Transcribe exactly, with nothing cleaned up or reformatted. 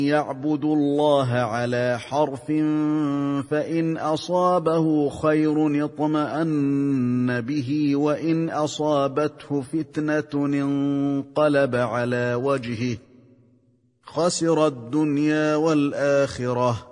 يعبدوا الله على حرف فإن أصابه خير اطمأن به وإن أصابته فتنة انقلب على وجهه خسر الدنيا والآخرة